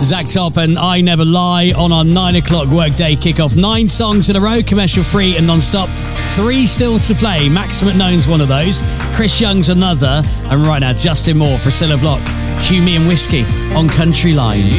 Zach Top and I Never Lie on our 9 o'clock workday kickoff. 9 songs in a row, commercial free and non-stop. 3 still to play. Maxim Known's one of those. Chris Young's another. And right now, Justin Moore, Priscilla Block, Chew Me and Whiskey on Country Line.